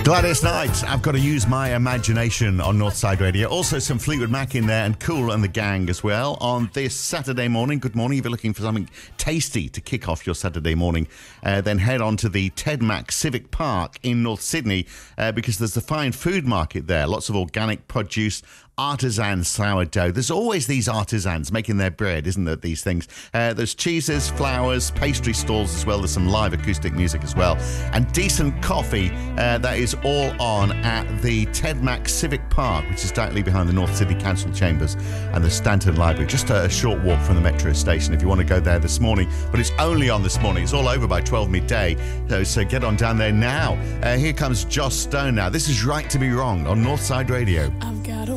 Gladys Knight, I've got to use my imagination on Northside Radio. Also some Fleetwood Mac in there and Kool and the Gang as well on this Saturday morning. Good morning. If you're looking for something tasty to kick off your Saturday morning, then head on to the Ted Mack Civic Park in North Sydney because there's the fine food market there. Lots of organic produce, artisan sourdough. There's always these artisans making their bread, isn't there, these things? There's cheeses, flowers, pastry stalls as well. There's some live acoustic music as well. And decent coffee. That is all on at the Ted Mack Civic Park, which is directly behind the North Sydney Council Chambers and the Stanton Library. Just a short walk from the metro station if you want to go there this morning. But it's only on this morning. It's all over by 12 midday. So get on down there now. Here comes Joss Stone now. This is Right to Be Wrong on Northside Radio. I've got